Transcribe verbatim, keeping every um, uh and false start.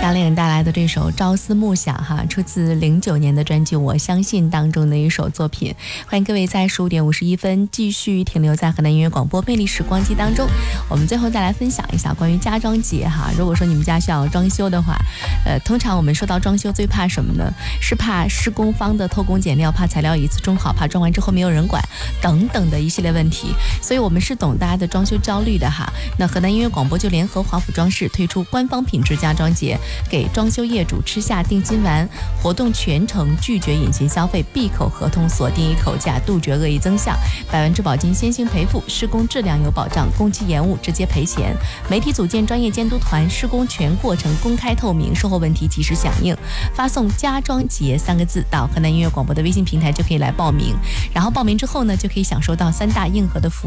张靓颖带来的这首《朝思暮想》哈，出自零九年的专辑《我相信》当中的一首作品。欢迎各位在十五点五十一分继续停留在河南音乐广播魅力时光机当中。我们最后再来分享一下关于家装节哈。如果说你们家需要装修的话，呃，通常我们说到装修最怕什么呢？是怕施工方的偷工减料，怕材料一次装好，怕装完之后没有人管等等的一系列问题。所以我们是懂大家的装修焦虑的哈。那河南音乐广播就联合华府装饰推出官方品质家装节，给装修业主吃下定金丸，活动全程拒绝隐形消费，闭口合同，锁定一口价，杜绝恶意增项，百万质保金先行赔付，施工质量有保障，工期延误直接赔钱。媒体组建专业监督团，施工全过程公开透明，售后问题及时响应。发送家装节三个字到河南音乐广播的微信平台就可以来报名，然后报名之后呢，就可以享受到三大硬核的服务。